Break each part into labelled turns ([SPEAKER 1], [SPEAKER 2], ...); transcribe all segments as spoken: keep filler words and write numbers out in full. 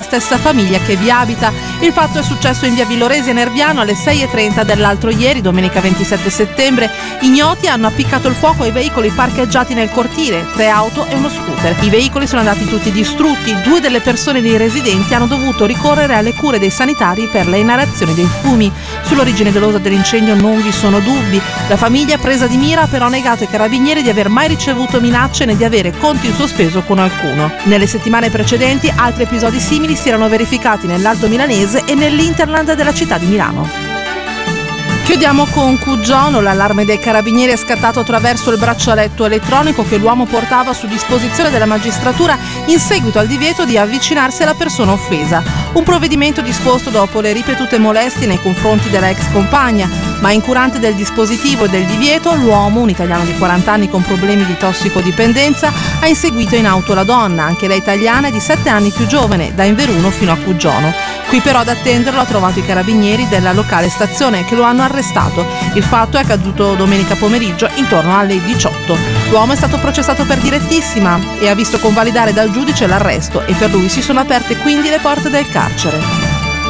[SPEAKER 1] stessa famiglia che vi abita. Il fatto è successo in via Villoresi a Nerviano alle sei e trenta dell'altro ieri, domenica ventisette settembre. Ignoti hanno appiccato il fuoco ai veicoli parcheggiati nel cortile, tre auto e uno scooter. I veicoli sono andati tutti distrutti, due delle persone dei residenti hanno dovuto ricorrere alle cure dei sanitari per le inalazioni dei fumi. Sull'origine dolosa dell'incendio non vi sono dubbi. La famiglia presa di mira ha però negato ai carabinieri di aver mai ricevuto minacce né di avere conti in sospeso con alcuno. Nelle settimane precedenti altri episodi simili si erano verificati nell'Alto Milanese e nell'Interland della città di Milano. Chiudiamo con Cuggiono. L'allarme dei carabinieri è scattato attraverso il braccialetto elettronico che l'uomo portava su disposizione della magistratura in seguito al divieto di avvicinarsi alla persona offesa. Un provvedimento disposto dopo le ripetute molestie nei confronti della ex compagna, ma incurante del dispositivo e del divieto, l'uomo, un italiano di quaranta anni con problemi di tossicodipendenza, ha inseguito in auto la donna, anche lei italiana e di sette anni più giovane, da Inveruno fino a Cuggiono. Qui però ad attenderlo ha trovato i carabinieri della locale stazione che lo hanno arrestato. Il fatto è accaduto domenica pomeriggio intorno alle diciotto. L'uomo è stato processato per direttissima e ha visto convalidare dal giudice l'arresto e per lui si sono aperte quindi le porte del carcere.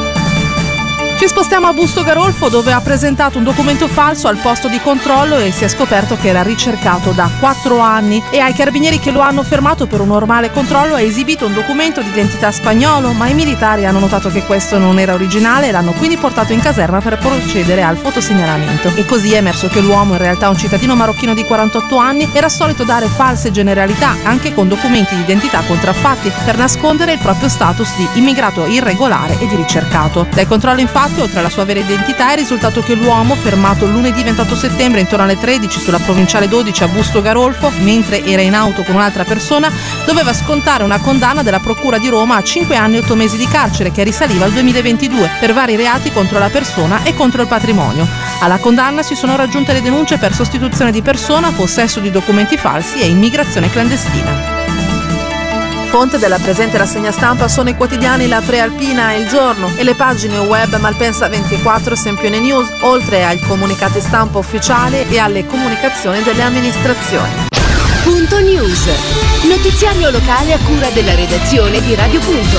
[SPEAKER 1] Ci spostiamo a Busto Garolfo, dove ha presentato un documento falso al posto di controllo e si è scoperto che era ricercato da quattro anni, e ai carabinieri che lo hanno fermato per un normale controllo ha esibito un documento di identità spagnolo, ma i militari hanno notato che questo non era originale e l'hanno quindi portato in caserma per procedere al fotosegnalamento. E così è emerso che l'uomo, in realtà un cittadino marocchino di quarantotto anni, era solito dare false generalità anche con documenti di identità contraffatti per nascondere il proprio status di immigrato irregolare e di ricercato. Dai controlli infatti, oltre alla sua vera identità, è risultato che l'uomo, fermato lunedì ventotto settembre intorno alle tredici sulla provinciale dodici a Busto Garolfo, mentre era in auto con un'altra persona, doveva scontare una condanna della Procura di Roma a cinque anni e otto mesi di carcere che risaliva al duemilaventidue per vari reati contro la persona e contro il patrimonio. Alla condanna si sono raggiunte le denunce per sostituzione di persona, possesso di documenti falsi e immigrazione clandestina. Fonte della presente rassegna stampa sono i quotidiani La Prealpina e Il Giorno e le pagine web Malpensa ventiquattro e Sempione News, oltre ai comunicati stampa ufficiali e alle comunicazioni delle amministrazioni.
[SPEAKER 2] Punto News, notiziario locale a cura della redazione di Radio Punto.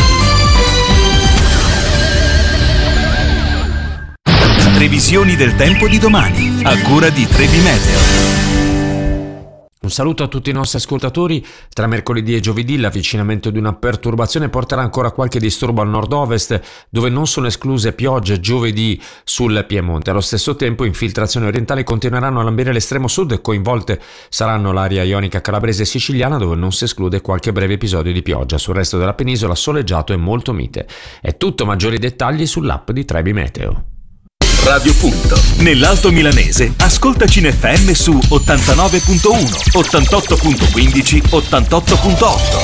[SPEAKER 3] Previsioni del tempo di domani, a cura di Trebi Meteo.
[SPEAKER 4] Un saluto a tutti i nostri ascoltatori. Tra mercoledì e giovedì l'avvicinamento di una perturbazione porterà ancora qualche disturbo al nord-ovest, dove non sono escluse piogge giovedì sul Piemonte. Allo stesso tempo infiltrazioni orientali continueranno a lambire l'estremo sud, coinvolte saranno l'area ionica calabrese e siciliana, dove non si esclude qualche breve episodio di pioggia. Sul resto della penisola soleggiato e molto mite. È tutto, maggiori dettagli sull'app di Trebi Meteo.
[SPEAKER 3] Radio Punto. Nell'Alto Milanese ascoltaci in F M su ottantanove virgola uno, ottantotto virgola quindici, ottantotto virgola otto.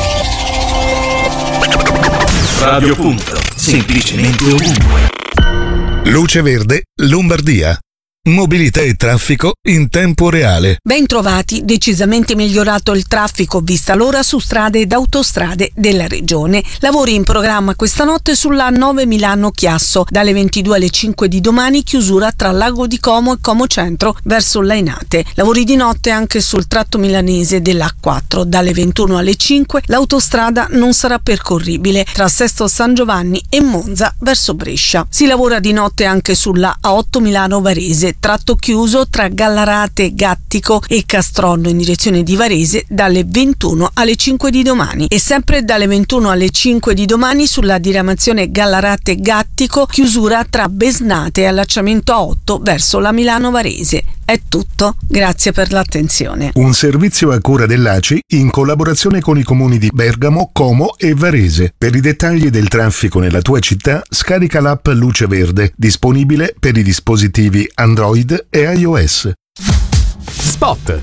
[SPEAKER 3] Radio Punto. Semplicemente ovunque.
[SPEAKER 5] Luce Verde, Lombardia. Mobilità e traffico in tempo reale.
[SPEAKER 6] Ben trovati, decisamente migliorato il traffico vista l'ora su strade ed autostrade della regione. Lavori in programma questa notte sulla nove Milano-Chiasso, dalle ventidue alle cinque di domani chiusura tra Lago di Como e Como Centro verso Lainate. Lavori di notte anche sul tratto milanese dell'A quattro, dalle ventuno alle cinque l'autostrada non sarà percorribile tra Sesto San Giovanni e Monza verso Brescia. Si lavora di notte anche sulla A otto Milano-Varese, tratto chiuso tra Gallarate, Gattico e Castronno in direzione di Varese dalle ventuno alle cinque di domani, e sempre dalle ventuno alle cinque di domani sulla diramazione Gallarate-Gattico chiusura tra Besnate e allacciamento A otto verso la Milano Varese. È tutto, grazie per l'attenzione.
[SPEAKER 5] Un servizio a cura dell'A C I in collaborazione con i comuni di Bergamo, Como e Varese. Per i dettagli del traffico nella tua città scarica l'app Luce Verde, disponibile per i dispositivi Android e iOS.
[SPEAKER 7] Spot.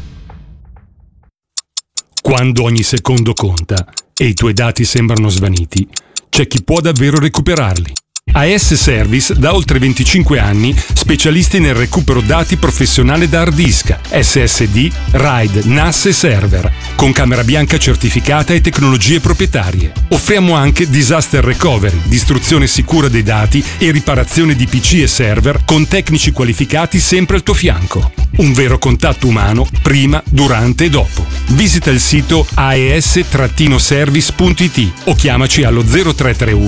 [SPEAKER 7] Quando ogni secondo conta e i tuoi dati sembrano svaniti, c'è chi può davvero recuperarli. A S Service da oltre venticinque anni, specialisti nel recupero dati professionale da hard disk, S S D, RAID, N A S e server, con camera bianca certificata e tecnologie proprietarie. Offriamo anche disaster recovery, distruzione sicura dei dati e riparazione di P C e server con tecnici qualificati sempre al tuo fianco. Un vero contatto umano prima, durante e dopo. Visita il sito a e s service punto i t o chiamaci allo zero tre tre uno